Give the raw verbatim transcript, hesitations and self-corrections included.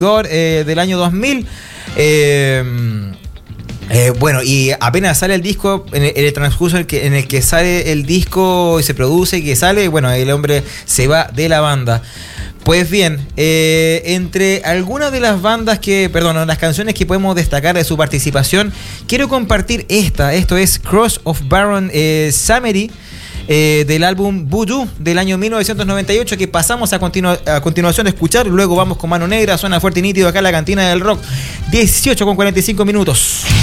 eh, del año dos mil. Eh, eh, bueno, y apenas sale el disco, en el, en el transcurso en el, que, en el que sale el disco y se produce y que sale, bueno, el hombre se va de la banda. Pues bien, eh, entre algunas de las bandas que, perdón, las canciones que podemos destacar de su participación, quiero compartir esta. Esto es Cross of Baron eh, Samedi, eh, del álbum Voodoo del año mil novecientos noventa y ocho, que pasamos a, continu- a continuación de escuchar. Luego vamos con Mano Negra, suena fuerte y nítido acá en la Cantina del Rock. dieciocho con cuarenta y cinco minutos.